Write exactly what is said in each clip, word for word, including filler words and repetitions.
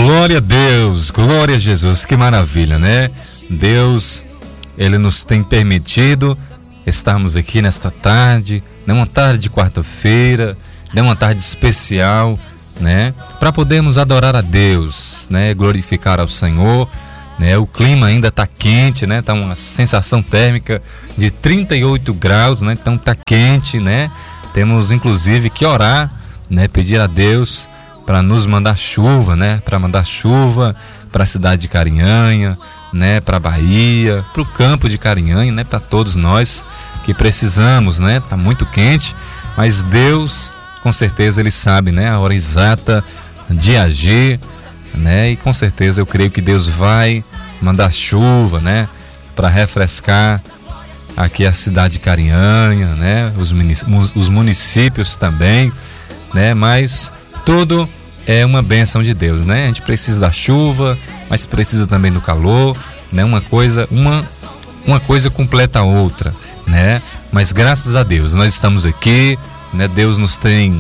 Glória a Deus, glória a Jesus, que maravilha, né? Deus, Ele nos tem permitido estarmos aqui nesta tarde, numa tarde de quarta-feira, numa tarde especial, né? Para podermos adorar a Deus, né? Glorificar ao Senhor, né? O clima ainda está quente, né? Tá uma sensação térmica de trinta e oito graus, né? Então tá quente, né? Temos inclusive que orar, né? Pedir a Deus para nos mandar chuva, né? Para mandar chuva para a cidade de Carinhanha, né? Para a Bahia, para o campo de Carinhanha, né? Para todos nós que precisamos, né? Tá muito quente, mas Deus, com certeza, Ele sabe, né? A hora exata de agir, né? E com certeza eu creio que Deus vai mandar chuva, né? Para refrescar aqui a cidade de Carinhanha, né? Os, os municípios também, né? Mas tudo é uma bênção de Deus, né? A gente precisa da chuva, mas precisa também do calor, né? Uma coisa, uma, uma coisa completa a outra, né? Mas graças a Deus nós estamos aqui, né? Deus nos tem,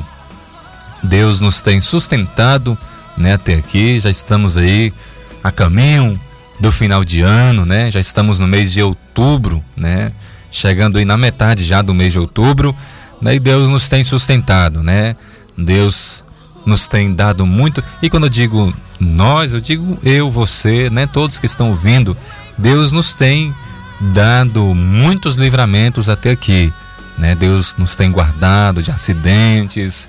Deus nos tem sustentado, né? Até aqui, já estamos aí a caminho do final de ano, né? Já estamos no mês de outubro, né? Chegando aí na metade já do mês de outubro, né? E Deus nos tem sustentado, né? Deus nos tem dado muito, e quando eu digo nós, eu digo eu, você, né? Todos que estão ouvindo, Deus nos tem dado muitos livramentos até aqui, né? Deus nos tem guardado de acidentes,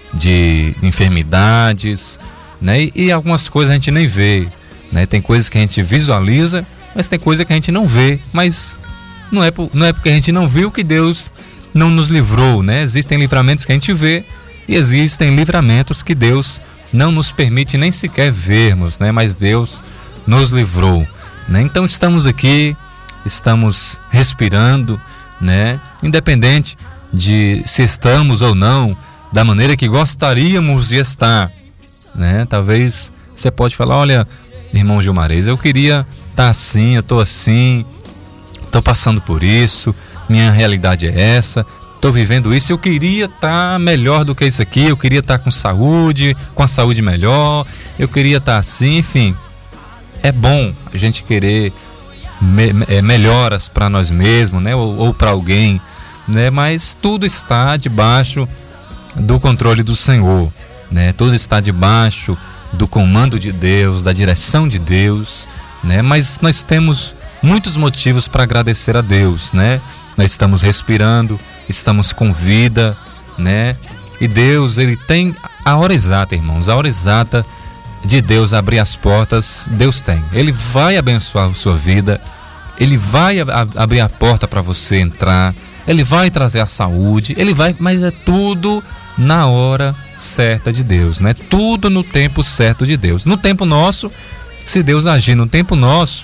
de enfermidades, né? E, e algumas coisas a gente nem vê, né? Tem coisas que a gente visualiza, mas tem coisa que a gente não vê, mas não é, por, não é porque a gente não viu que Deus não nos livrou, né? Existem livramentos que a gente vê e existem livramentos que Deus não nos permite nem sequer vermos, né? Mas Deus nos livrou, né? Então estamos aqui, estamos respirando, né? Independente de se estamos ou não da maneira que gostaríamos de estar, né? Talvez você pode falar, olha, irmão Gilmarez, eu queria estar assim, eu estou assim, estou passando por isso, minha realidade é essa, estou vivendo isso, eu queria estar melhor do que isso aqui, eu queria estar com saúde, com a saúde melhor, eu queria estar assim, enfim. É bom a gente querer me, é, melhoras para nós mesmos, né? Ou, ou para alguém, né? Mas tudo está debaixo do controle do Senhor, né? Tudo está debaixo do comando de Deus, da direção de Deus, né? Mas nós temos muitos motivos para agradecer a Deus, né? Nós estamos respirando, estamos com vida, né? E Deus, Ele tem a hora exata, irmãos, a hora exata de Deus abrir as portas, Deus tem. Ele vai abençoar a sua vida, Ele vai a, a, abrir a porta para você entrar, Ele vai trazer a saúde, Ele vai, mas é tudo na hora certa de Deus, né? Tudo no tempo certo de Deus. No tempo nosso, se Deus agir no tempo nosso,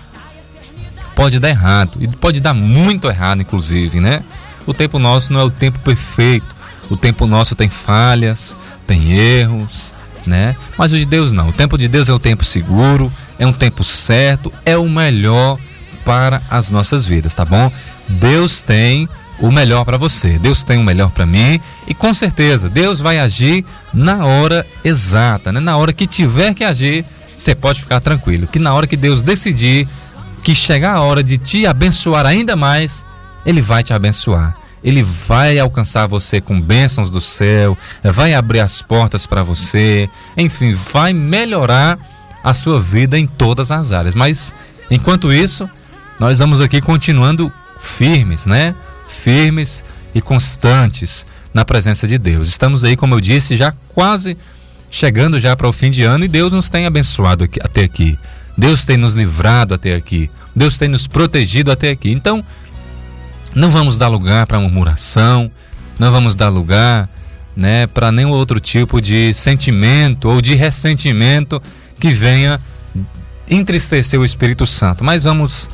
pode dar errado, e pode dar muito errado, inclusive, né? O tempo nosso não é o tempo perfeito, o tempo nosso tem falhas, tem erros, né? Mas o de Deus não, o tempo de Deus é o tempo seguro, é um tempo certo, é o melhor para as nossas vidas, tá bom? Deus tem o melhor para você, Deus tem o melhor para mim, e com certeza Deus vai agir na hora exata, né? Na hora que tiver que agir, você pode ficar tranquilo, que na hora que Deus decidir que chegar a hora de te abençoar ainda mais, Ele vai te abençoar. Ele vai alcançar você com bênçãos do céu, vai abrir as portas para você, enfim, vai melhorar a sua vida em todas as áreas. Mas, enquanto isso, nós vamos aqui continuando firmes, né? Firmes e constantes na presença de Deus. Estamos aí, como eu disse, já quase chegando já para o fim de ano, e Deus nos tem abençoado aqui, até aqui. Deus tem nos livrado até aqui. Deus tem nos protegido até aqui. Então, não vamos dar lugar para murmuração, não vamos dar lugar, né, para nenhum outro tipo de sentimento ou de ressentimento que venha entristecer o Espírito Santo. Mas vamos,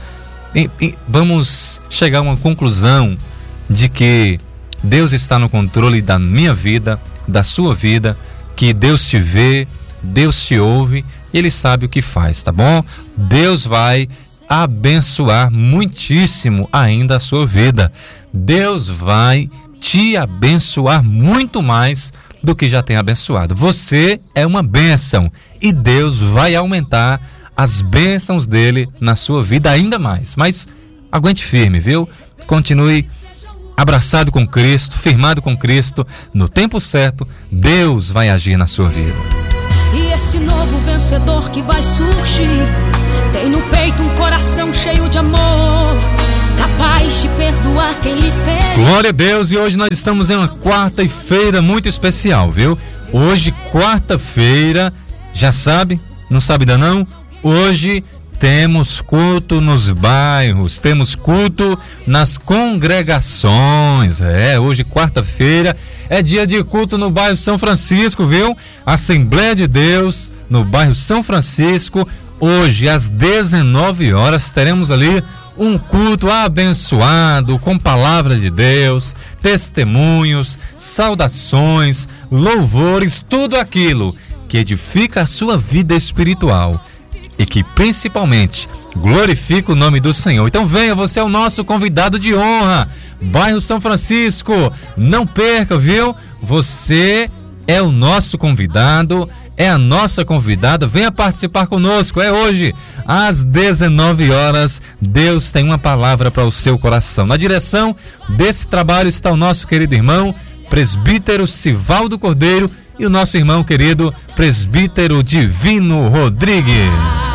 vamos chegar a uma conclusão de que Deus está no controle da minha vida, da sua vida, que Deus te vê, Deus te ouve, e Ele sabe o que faz, tá bom? Deus vai abençoar muitíssimo ainda a sua vida. Deus vai te abençoar muito mais do que já tem abençoado. Você é uma bênção e Deus vai aumentar as bênçãos dele na sua vida ainda mais. Mas aguente firme, viu? Continue abraçado com Cristo, firmado com Cristo. No tempo certo, Deus vai agir na sua vida. E esse novo vencedor que vai surgir tem no peito um coração cheio de amor, capaz de perdoar quem lhe fez. Glória a Deus, e hoje nós estamos em uma quarta-feira muito especial, viu? Hoje, quarta-feira, já sabe? Não sabe ainda não? Hoje temos culto nos bairros, temos culto nas congregações. É, hoje, quarta-feira, é dia de culto no bairro São Francisco, viu? Assembleia de Deus, no bairro São Francisco. Hoje, às dezenove horas, teremos ali um culto abençoado, com palavra de Deus, testemunhos, saudações, louvores, tudo aquilo que edifica a sua vida espiritual e que principalmente glorifica o nome do Senhor. Então venha, você é o nosso convidado de honra, bairro São Francisco, não perca, viu? Você é o nosso convidado, é a nossa convidada, venha participar conosco. É hoje, às dezenove horas, Deus tem uma palavra para o seu coração. Na direção desse trabalho está o nosso querido irmão, presbítero Sivaldo Cordeiro, e o nosso irmão querido, presbítero Divino Rodrigues.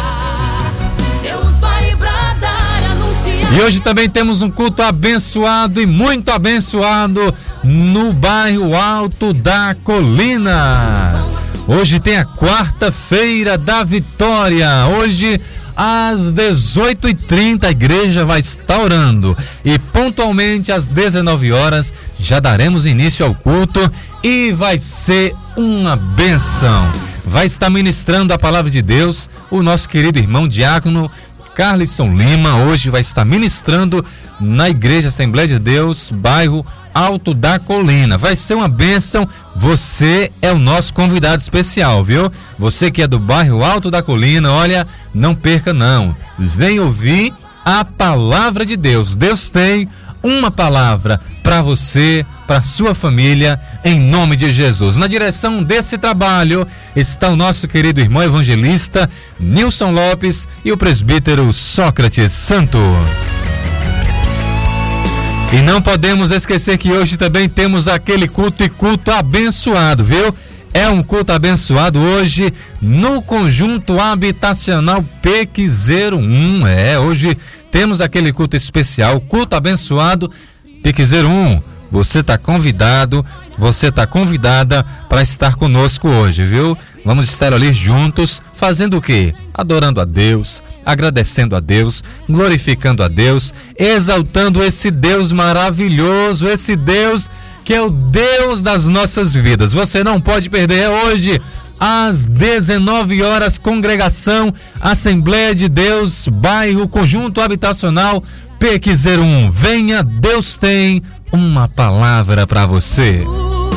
E hoje também temos um culto abençoado e muito abençoado no bairro Alto da Colina. Hoje tem a quarta-feira da vitória. Hoje, às dezoito e trinta, a igreja vai estar orando. E pontualmente às dezenove horas já daremos início ao culto e vai ser uma bênção. Vai estar ministrando a palavra de Deus o nosso querido irmão diácono Carlisson Lima. Hoje vai estar ministrando na Igreja Assembleia de Deus, bairro Alto da Colina. Vai ser uma bênção. Você é o nosso convidado especial, viu? Você que é do bairro Alto da Colina, olha, não perca não. Vem ouvir a palavra de Deus. Deus tem uma palavra para você, para sua família, em nome de Jesus. Na direção desse trabalho está o nosso querido irmão evangelista Nilson Lopes e o presbítero Sócrates Santos. E não podemos esquecer que hoje também temos aquele culto e culto abençoado, viu? É um culto abençoado hoje no Conjunto Habitacional P Q zero um. É, hoje temos aquele culto especial, culto abençoado P Q zero um. Você está convidado, você está convidada para estar conosco hoje, viu? Vamos estar ali juntos, fazendo o quê? Adorando a Deus, agradecendo a Deus, glorificando a Deus, exaltando esse Deus maravilhoso, esse Deus que é o Deus das nossas vidas. Você não pode perder hoje, às dezenove horas, congregação Assembleia de Deus, bairro Conjunto Habitacional P Q zero um. Venha, Deus tem uma palavra para você.